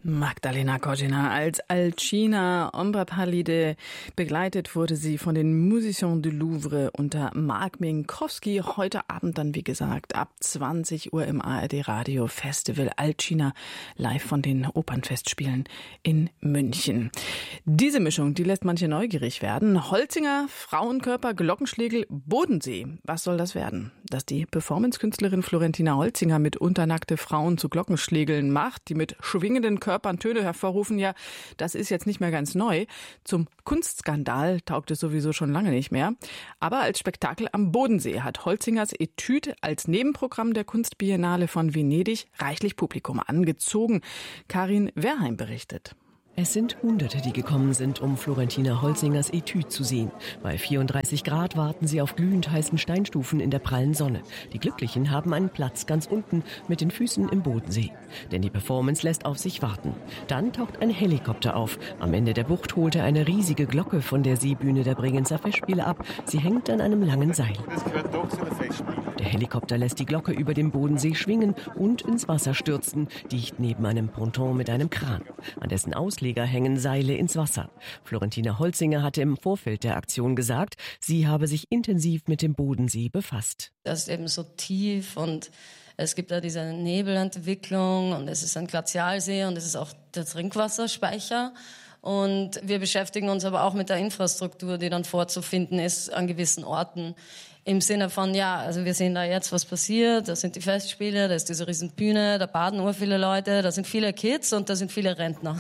Magdalena Kožina als Alcina Ombra Pallide. Begleitet wurde sie von den Musiciens du Louvre unter Marc Minkowski. Heute Abend dann, wie gesagt, ab 20 Uhr im ARD Radio Festival Alcina live von den Opernfestspielen in München. Diese Mischung, die lässt manche neugierig werden. Holzinger, Frauenkörper, Glockenschlegel, Bodensee. Was soll das werden? Dass die Performance-Künstlerin Florentina Holzinger mit unternackte Frauen zu Glockenschlägeln macht, die mit schwingenden Körpern Töne hervorrufen, ja, das ist jetzt nicht mehr ganz neu. Zum Kunstskandal taugt es sowieso schon lange nicht mehr. Aber als Spektakel am Bodensee hat Holzingers Etüde als Nebenprogramm der Kunstbiennale von Venedig reichlich Publikum angezogen. Karin Werheim berichtet. Es sind Hunderte, die gekommen sind, um Florentina Holzingers Etüde zu sehen. Bei 34 Grad warten sie auf glühend heißen Steinstufen in der prallen Sonne. Die Glücklichen haben einen Platz ganz unten mit den Füßen im Bodensee. Denn die Performance lässt auf sich warten. Dann taucht ein Helikopter auf. Am Ende der Bucht holt er eine riesige Glocke von der Seebühne der Bregenzer Festspiele ab. Sie hängt an einem langen Seil. Das gehört doch zu der Festspiele. Der Helikopter lässt die Glocke über dem Bodensee schwingen und ins Wasser stürzen, dicht neben einem Ponton mit einem Kran. An dessen Ausleger hängen Seile ins Wasser. Florentina Holzinger hatte im Vorfeld der Aktion gesagt, sie habe sich intensiv mit dem Bodensee befasst. Das ist eben so tief und es gibt da diese Nebelentwicklung und es ist ein Glazialsee und es ist auch der Trinkwasserspeicher. Und wir beschäftigen uns aber auch mit der Infrastruktur, die dann vorzufinden ist an gewissen Orten. Im Sinne von, ja, also wir sehen da jetzt, was passiert, da sind die Festspiele, da ist diese riesen Bühne, da baden viele Leute, da sind viele Kids und da sind viele Rentner.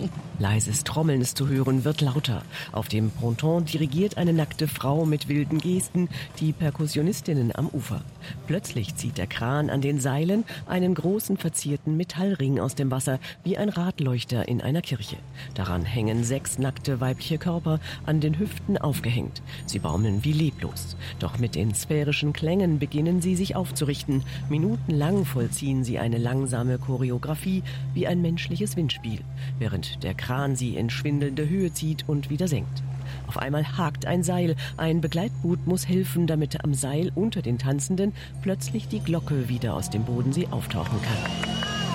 Leises Trommeln ist zu hören, wird lauter. Auf dem Ponton dirigiert eine nackte Frau mit wilden Gesten die Perkussionistinnen am Ufer. Plötzlich zieht der Kran an den Seilen einen großen verzierten Metallring aus dem Wasser, wie ein Radleuchter in einer Kirche. Daran hängen 6 nackte weibliche Körper an den Hüften aufgehängt. Sie baumeln wie leblos. Doch mit den sphärischen Klängen beginnen sie sich aufzurichten. Minutenlang vollziehen sie eine langsame Choreografie wie ein menschliches Windspiel, während der Kran sie in schwindelnde Höhe zieht und wieder senkt. Auf einmal hakt ein Seil. Ein Begleitboot muss helfen, damit am Seil unter den Tanzenden plötzlich die Glocke wieder aus dem Bodensee auftauchen kann.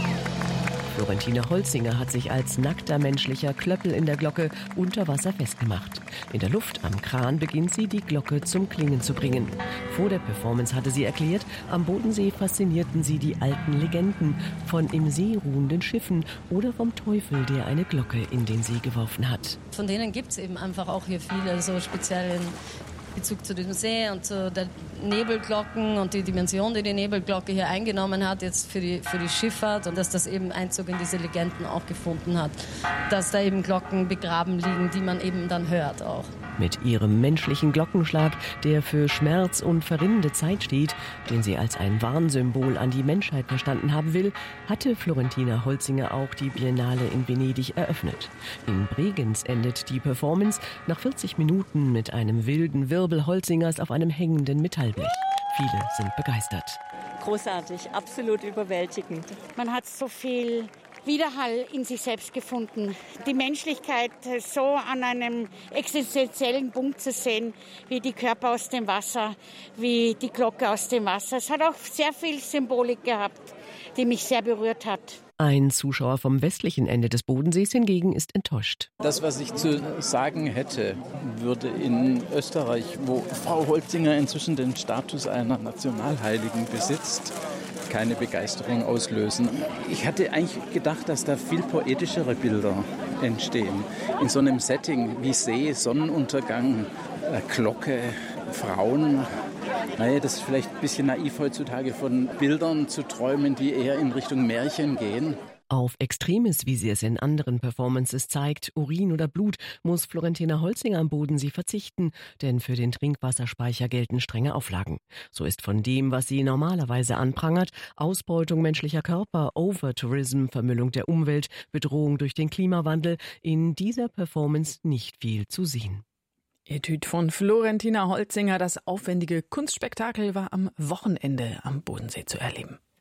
Florentina Holzinger hat sich als nackter menschlicher Klöppel in der Glocke unter Wasser festgemacht. In der Luft am Kran beginnt sie, die Glocke zum Klingen zu bringen. Vor der Performance hatte sie erklärt, am Bodensee faszinierten sie die alten Legenden von im See ruhenden Schiffen oder vom Teufel, der eine Glocke in den See geworfen hat. Von denen gibt es eben einfach auch hier viele, so speziell in Bezug zu dem See und zu der Nebelglocken und die Dimension, die die Nebelglocke hier eingenommen hat, jetzt für die Schifffahrt und dass das eben Einzug in diese Legenden auch gefunden hat. Dass da eben Glocken begraben liegen, die man eben dann hört auch. Mit ihrem menschlichen Glockenschlag, der für Schmerz und verrinnende Zeit steht, den sie als ein Warnsymbol an die Menschheit verstanden haben will, hatte Florentina Holzinger auch die Biennale in Venedig eröffnet. In Bregenz endet die Performance nach 40 Minuten mit einem wilden Wirbel Holzingers auf einem hängenden Metallblech. Viele sind begeistert. Großartig, absolut überwältigend. Man hat so viel Widerhall in sich selbst gefunden. Die Menschlichkeit so an einem existenziellen Punkt zu sehen, wie die Körper aus dem Wasser, wie die Glocke aus dem Wasser. Es hat auch sehr viel Symbolik gehabt, die mich sehr berührt hat. Ein Zuschauer vom westlichen Ende des Bodensees hingegen ist enttäuscht. Das, was ich zu sagen hätte, würde in Österreich, wo Frau Holzinger inzwischen den Status einer Nationalheiligen besitzt, keine Begeisterung auslösen. Ich hatte eigentlich gedacht, dass da viel poetischere Bilder entstehen. In so einem Setting wie See, Sonnenuntergang, Glocke, Frauen. Naja, das ist vielleicht ein bisschen naiv heutzutage, von Bildern zu träumen, die eher in Richtung Märchen gehen. Auf Extremes, wie sie es in anderen Performances zeigt, Urin oder Blut, muss Florentina Holzinger am Bodensee verzichten, denn für den Trinkwasserspeicher gelten strenge Auflagen. So ist von dem, was sie normalerweise anprangert, Ausbeutung menschlicher Körper, Overtourism, Vermüllung der Umwelt, Bedrohung durch den Klimawandel, in dieser Performance nicht viel zu sehen. Etüde von Florentina Holzinger, das aufwendige Kunstspektakel war am Wochenende am Bodensee zu erleben.